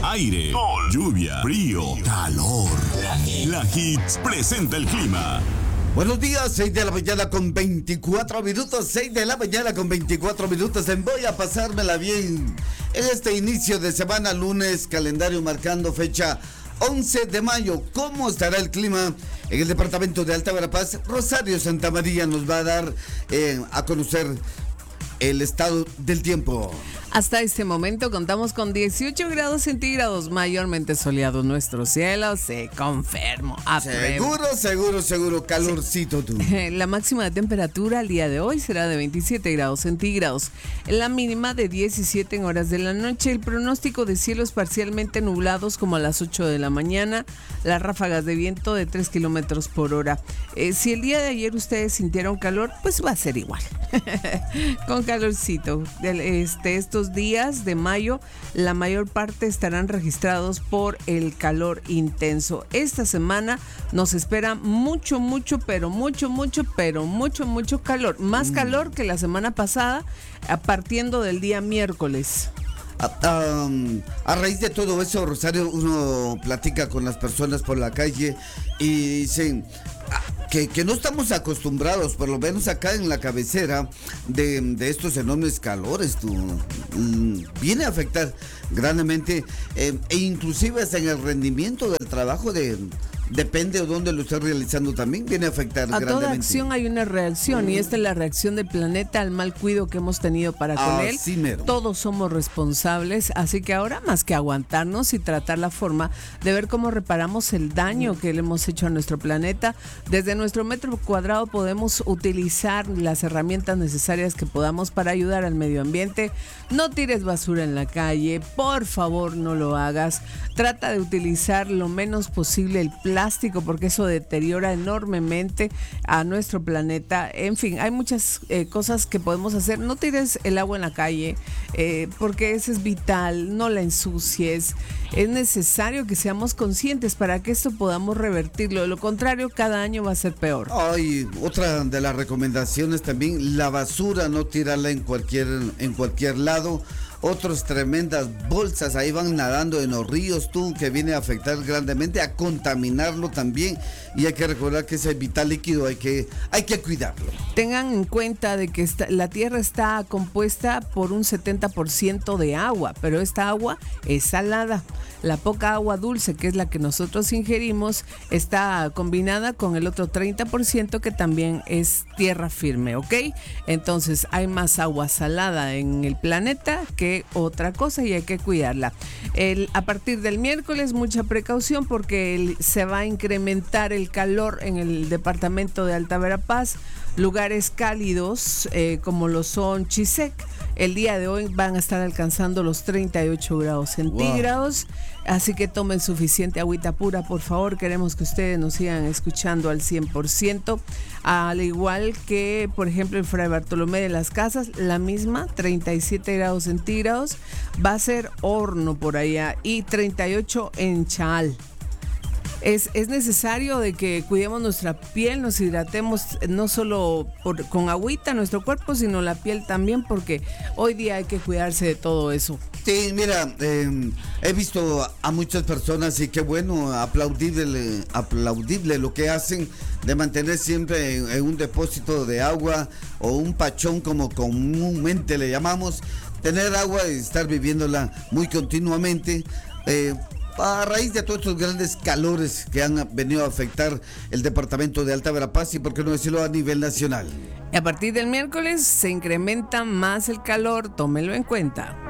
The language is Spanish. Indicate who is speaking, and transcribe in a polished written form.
Speaker 1: aire, sol, lluvia, frío, calor. La Hits presenta el clima.
Speaker 2: Buenos días, 6 de la mañana con 24 minutos, 6 de la mañana con 24 minutos. Voy a pasármela bien en este inicio de semana, lunes, calendario marcando fecha 11 de mayo. ¿Cómo estará el clima en el departamento de Alta Verapaz? Rosario Santamaría nos va a dar a conocer el estado del tiempo.
Speaker 3: Hasta este momento contamos con 18 grados centígrados, mayormente soleado nuestro cielo, se confirmó.
Speaker 2: Seguro, calorcito tú.
Speaker 3: La máxima de temperatura al día de hoy será de 27 grados centígrados, la mínima de 17 en horas de la noche, el pronóstico de cielos parcialmente nublados como a las 8 de la mañana, las ráfagas de viento de 3 kilómetros por hora. Si el día de ayer ustedes sintieron calor, pues va a ser igual, con calorcito. Estos días de mayo, la mayor parte estarán registrados por el calor intenso. Esta semana nos espera mucho calor. Más calor que la semana pasada, partiendo del día miércoles.
Speaker 2: A raíz de todo eso, Rosario, uno platica con las personas por la calle y dicen que no estamos acostumbrados, por lo menos acá en la cabecera, de estos enormes calores. Viene a afectar grandemente e inclusive hasta en el rendimiento del trabajo depende de dónde lo esté realizando, también viene a afectar grandemente.
Speaker 3: A toda acción hay una reacción y esta es la reacción del planeta al mal cuidado que hemos tenido para con él.
Speaker 2: Mero.
Speaker 3: Todos somos responsables, así que ahora más que aguantarnos y tratar la forma de ver cómo reparamos el daño que le hemos hecho a nuestro planeta, desde nuestro metro cuadrado podemos utilizar las herramientas necesarias que podamos para ayudar al medio ambiente. No tires basura en la calle, por favor no lo hagas. Trata de utilizar lo menos posible el plástico porque eso deteriora enormemente a nuestro planeta. En fin, hay muchas cosas que podemos hacer. No tires el agua en la calle porque eso es vital, no la ensucies. Es necesario que seamos conscientes para que esto podamos revertirlo. De lo contrario, cada año va a ser peor.
Speaker 2: Otra de las recomendaciones también, la basura no tirarla en cualquier lado. Otras tremendas bolsas ahí van nadando en los ríos, que viene a afectar grandemente, a contaminarlo también, y hay que recordar que ese vital líquido hay que cuidarlo.
Speaker 3: Tengan en cuenta de que la tierra está compuesta por un 70% de agua, pero esta agua es salada. La poca agua dulce, que es la que nosotros ingerimos, está combinada con el otro 30% que también es tierra firme, ¿ok? Entonces hay más agua salada en el planeta que otra cosa y hay que cuidarla. A partir del miércoles, mucha precaución porque se va a incrementar el calor en el departamento de Alta Verapaz. Lugares cálidos como lo son Chisec, el día de hoy van a estar alcanzando los 38 grados centígrados. Wow. Así que tomen suficiente agüita pura, por favor. Queremos que ustedes nos sigan escuchando al 100%. Al igual que, por ejemplo, en Fray Bartolomé de las Casas, la misma, 37 grados centígrados. Va a ser horno por allá y 38 en Chaal. Es necesario de que cuidemos nuestra piel, nos hidratemos no solo con agüita nuestro cuerpo, sino la piel también, porque hoy día hay que cuidarse de todo eso.
Speaker 2: Sí, mira, he visto a muchas personas y qué bueno, aplaudible lo que hacen de mantener siempre en un depósito de agua o un pachón como comúnmente le llamamos, tener agua y estar viviéndola muy continuamente. A raíz de todos estos grandes calores que han venido a afectar el departamento de Alta Verapaz y por qué no decirlo a nivel nacional.
Speaker 3: A partir del miércoles se incrementa más el calor, tómenlo en cuenta.